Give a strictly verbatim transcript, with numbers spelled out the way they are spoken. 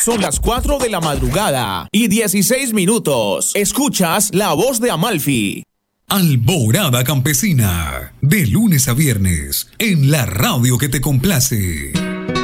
Son las cuatro de la madrugada y dieciséis minutos. Escuchas La Voz de Amalfi. Alborada Campesina, de lunes a viernes, en la radio que te complace.